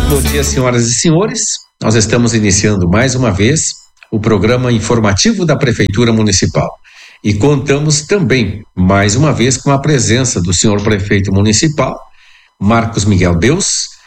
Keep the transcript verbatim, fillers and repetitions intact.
Bom dia, senhoras e senhores. Nós estamos iniciando mais uma vez o programa informativo da Prefeitura Municipal. E contamos também, mais uma vez, com a presença do senhor prefeito municipal, Marcos Miguel Deus,